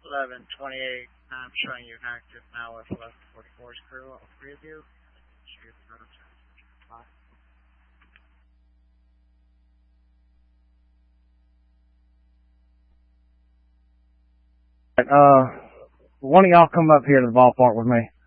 1128. I'm showing you active now with 1144's crew, all three of you. One of y'all come up here to the ballpark with me.